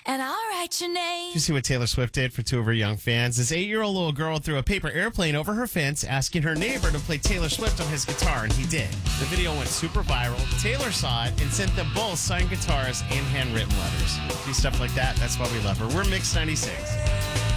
and I'll write your name. Did you see what Taylor Swift did for two of her young fans? This 8-year-old little girl threw a paper airplane over her fence, asking her neighbor to play Taylor Swift on his guitar, and he did. The video went super viral. Taylor saw it and sent them both signed guitars and handwritten letters. See stuff like that? That's why we love her. We're Mix 96.